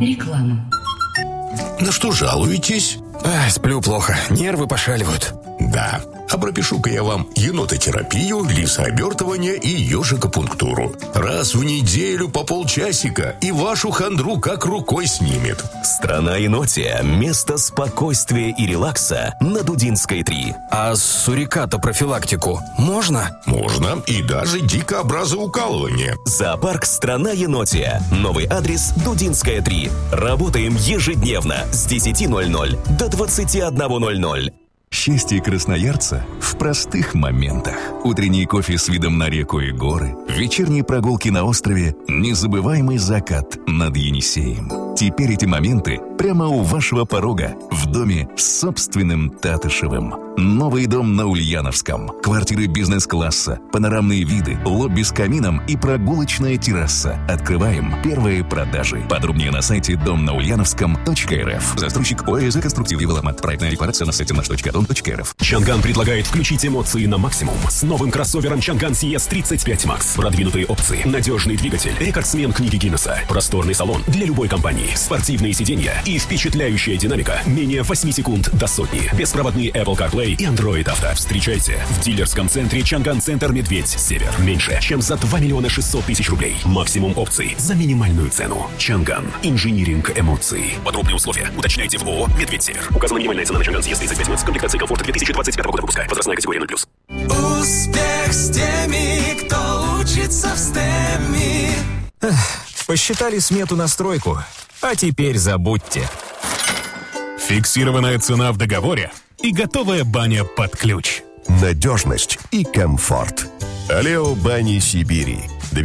Реклама. На что жалуетесь? Сплю плохо, нервы пошаливают. Да, а пропишу-ка я вам енототерапию, лисообертывание и ежикопунктуру. Раз в неделю по полчасика, и вашу хандру как рукой снимет. Страна енотия. Место спокойствия и релакса на Дудинской 3. А суриката профилактику можно? Можно, и даже дикообразоукалывание. Зоопарк «Страна енотия». Новый адрес Дудинская 3. Работаем ежедневно с 10:00 до 21:00. Счастье красноярца в простых моментах. Утренний кофе с видом на реку и горы, вечерние прогулки на острове, незабываемый закат над Енисеем. Теперь эти моменты прямо у вашего порога, в доме с собственным Татышевым. Новый дом на Ульяновском. Квартиры бизнес-класса, панорамные виды, лобби с камином и прогулочная терраса. Открываем первые продажи. Подробнее на сайте домнаульяновском.рф. Застройщик ОСЗ «Конструктив Девелопмент». Проектная декларация на сайте nаш.дом.рф. Чанган предлагает включить эмоции на максимум с новым кроссовером Чанган CS 35 Max. Продвинутые опции, надежный двигатель, рекордсмен книги Гиннесса, просторный салон для любой компании, спортивные сиденья и впечатляющая динамика менее 8 секунд до сотни. Беспроводные Apple CarPlay и Android Auto. Встречайте в дилерском центре Чанган Центр Медведь Север. Меньше, чем за 2 600 000 рублей. Максимум опций за минимальную цену. Чанган. Инжиниринг эмоций. Подробные условия уточняйте в ООО «Медведь Север». Указана минимальная цена на Чанган CS 35 Max. Комплектация комфорта 2025 года выпуска. Возрастная категория 0+. Успех с теми, кто учится в STEM. Посчитали смету на стройку, а теперь забудьте. Фиксированная цена в договоре и готовая баня под ключ. Надежность и комфорт. Алео Бани Сибири.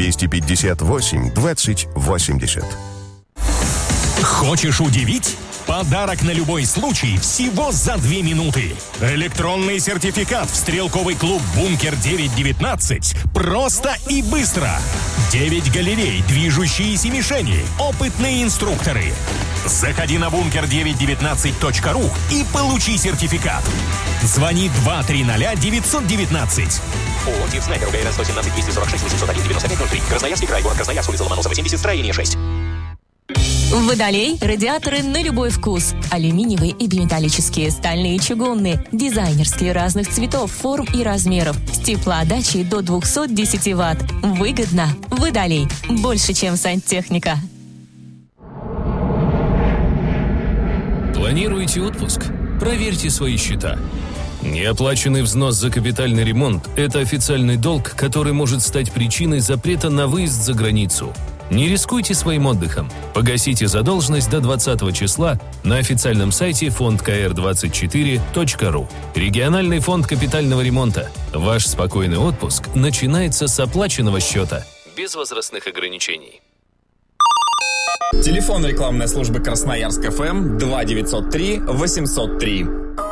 258 20 80. Хочешь удивить? Подарок на любой случай всего за 2 минуты. Электронный сертификат в стрелковый клуб «Бункер-919». Просто и быстро. 9 галерей, движущиеся мишени, опытные инструкторы. Заходи на bunker919.ru и получи сертификат. Звони 230-919. ООО «Тип Снайпер», УГРН 117 246 801 9503. Красноярский край, город Красноярск, улица Ломоносова, 70, строение 6. Водолей – радиаторы на любой вкус. Алюминиевые и биметаллические, стальные, чугунные, дизайнерские разных цветов, форм и размеров. С теплоотдачей до 210 Вт. Выгодно. Водолей. Больше, чем сантехника. Планируете отпуск? Проверьте свои счета. Неоплаченный взнос за капитальный ремонт – это официальный долг, который может стать причиной запрета на выезд за границу. Не рискуйте своим отдыхом. Погасите задолженность до 20 числа на официальном сайте fondkr24.ru. Региональный фонд капитального ремонта. Ваш спокойный отпуск начинается с оплаченного счета. Без возрастных ограничений. Телефон рекламной службы Красноярск ФМ 2903 803.